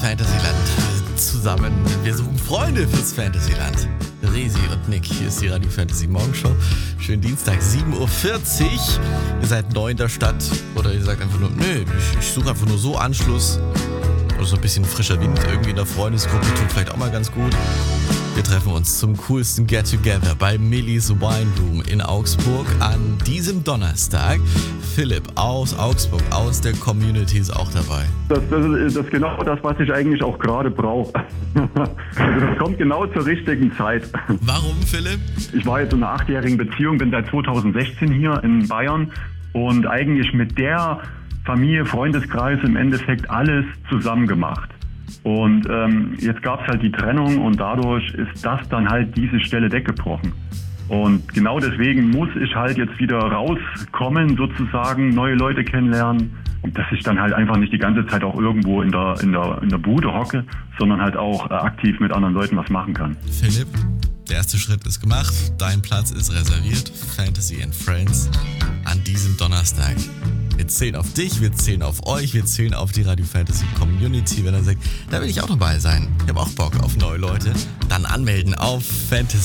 Fantasyland zusammen. Wir suchen Freunde fürs Fantasyland. Resi und Nick, hier ist die Radio Fantasy Morgenshow. Schönen Dienstag, 7.40 Uhr. Ihr seid neu in der Stadt oder ihr sagt einfach nur, nö, ich suche einfach nur so Anschluss. Oder so ein bisschen frischer Wind irgendwie in der Freundesgruppe tut vielleicht auch mal ganz gut. Wir treffen uns zum coolsten Get-Together bei Millie's Wine Room in Augsburg an diesem Donnerstag. Philipp aus Augsburg, aus der Community, ist auch dabei. Das ist genau das, was ich eigentlich auch gerade brauche. Also das kommt genau zur richtigen Zeit. Warum, Philipp? Ich war jetzt in einer 8-jährigen Beziehung, bin seit 2016 hier in Bayern und eigentlich mit der Familie, Freundeskreis im Endeffekt alles zusammen gemacht. Und jetzt gab es halt die Trennung und dadurch ist das dann halt diese Stelle weggebrochen. Und genau deswegen muss ich halt jetzt wieder rauskommen, sozusagen, neue Leute kennenlernen. Und dass ich dann halt einfach nicht die ganze Zeit auch irgendwo in der Bude hocke, sondern halt auch aktiv mit anderen Leuten was machen kann. Philipp, der erste Schritt ist gemacht. Dein Platz ist reserviert. Fantasy and Friends an diesem Donnerstag. Wir zählen auf dich, wir zählen auf euch, wir zählen auf die Radio Fantasy Community. Wenn er sagt, da will ich auch dabei sein, ich habe auch Bock auf neue Leute, dann anmelden auf Fantasy